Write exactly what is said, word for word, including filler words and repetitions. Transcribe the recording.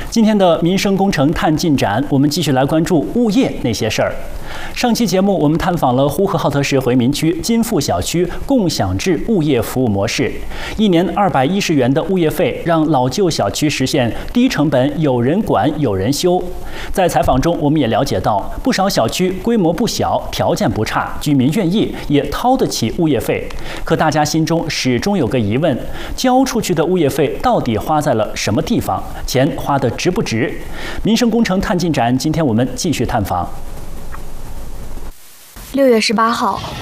今天的民生工程探进展，我们继续来关注物业那些事儿。上期节目我们探访了呼和浩特市回民区金富小区共享制物业服务模式，一年二百一十元的物业费，让老旧小区实现低成本、有人管、有人修。在采访中，我们也了解到，不少小区规模不小，条件不差，居民愿意，也掏得起物业费。可大家心中始终有个疑问：交出去的物业费到底花在了什么地方？钱花得值不值？民生工程探进展，今天我们继续探访。 六月十八号，